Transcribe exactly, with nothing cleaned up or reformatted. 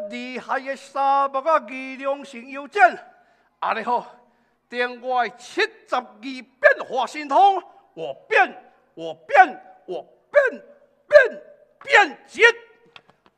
厉害的沙漠啊，力量性邮件，安尼好，等我七十二变化神通，我变，我变，我变，变变节。